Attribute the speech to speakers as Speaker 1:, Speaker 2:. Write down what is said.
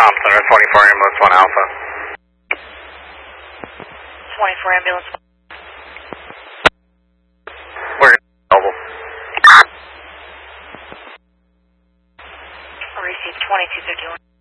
Speaker 1: Comm Center, 24 Ambulance 1 Alpha.
Speaker 2: 24 Ambulance 1.
Speaker 1: We're available.
Speaker 2: Received 2251.